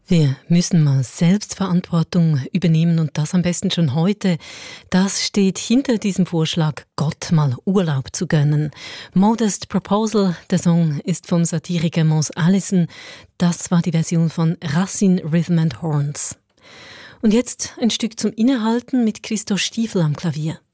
Wir müssen mal Selbstverantwortung übernehmen und das am besten schon heute. Das steht hinter diesem Vorschlag, Gott mal Urlaub zu gönnen. Modest Proposal, der Song ist vom Satiriker Mons Allison. Das war die Version von Racine Rhythm and Horns. Und jetzt ein Stück zum Innehalten mit Christoph Stiefel am Klavier.